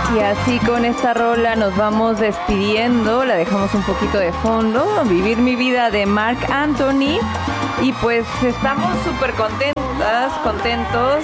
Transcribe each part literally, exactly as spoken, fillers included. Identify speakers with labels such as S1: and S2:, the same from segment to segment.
S1: Y así con esta rola nos vamos despidiendo, la dejamos un poquito de fondo, Vivir mi vida de Marc Anthony. Y pues estamos súper contentas, contentos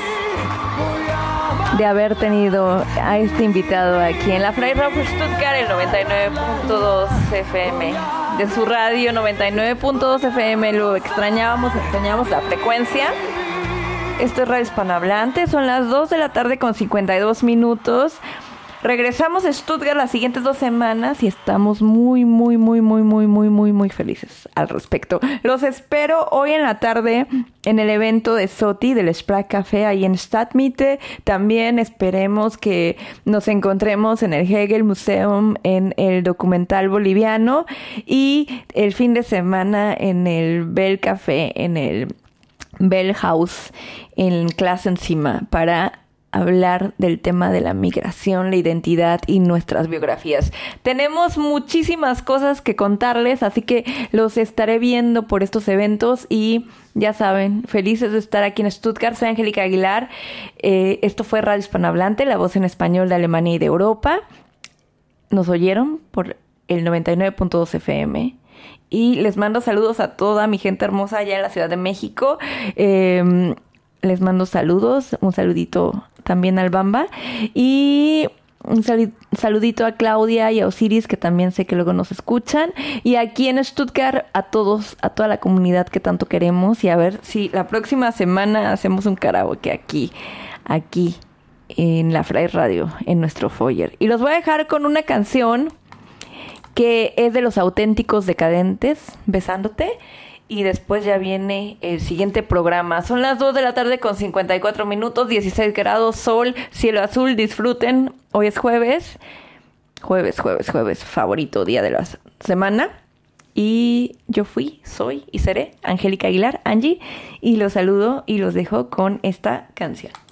S1: de haber tenido a este invitado aquí en la Freiraum Stuttgart, el noventa y nueve punto dos F M. De su radio noventa y nueve punto dos F M, lo extrañábamos, extrañábamos la frecuencia. Esto es Radio Hispanohablante, son las dos de la tarde con cincuenta y dos minutos. Regresamos a Stuttgart las siguientes dos semanas y estamos muy, muy, muy, muy, muy, muy, muy, muy felices al respecto. Los espero hoy en la tarde en el evento de SOTI, del Sprachcafé, ahí en Stadtmitte. También esperemos que nos encontremos en el Hegel Museum, en el documental boliviano, y el fin de semana en el Bell Café, en el Bell House, en Clase Encima, para hablar del tema de la migración, la identidad y nuestras biografías. Tenemos muchísimas cosas que contarles, así que los estaré viendo por estos eventos y ya saben, felices de estar aquí en Stuttgart. Soy Angélica Aguilar. Eh, esto fue Radio Hispanohablante, la voz en español de Alemania y de Europa. Nos oyeron por el noventa y nueve punto dos F M. Y les mando saludos a toda mi gente hermosa allá en la Ciudad de México. Eh, les mando saludos, un saludito también al Bamba. Y un sal- saludito a Claudia y a Osiris, que también sé que luego nos escuchan. Y aquí en Stuttgart, a todos, a toda la comunidad que tanto queremos. Y a ver si la próxima semana hacemos un karaoke aquí, aquí, en la Fray Radio, en nuestro foyer. Y los voy a dejar con una canción que es de Los Auténticos Decadentes, Besándote, y después ya viene el siguiente programa. Son las dos de la tarde con cincuenta y cuatro minutos, dieciséis grados, sol, cielo azul, disfruten. Hoy es jueves, jueves, jueves, jueves, favorito día de la semana. Y yo fui, soy y seré Angélica Aguilar, Angie, y los saludo y los dejo con esta canción.